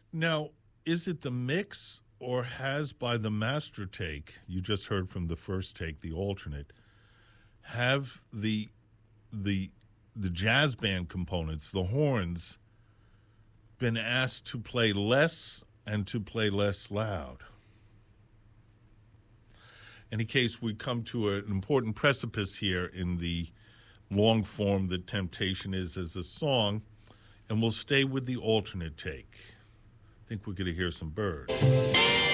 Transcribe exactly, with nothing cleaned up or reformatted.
Now, is it the mix or has by the master take, you just heard from the first take, the alternate, have the the the jazz band components, the horns, been asked to play less and to play less loud? In any case, we come to an important precipice here in the long form that Temptation is as a song, and we'll stay with the alternate take. I think we're going to hear some birds.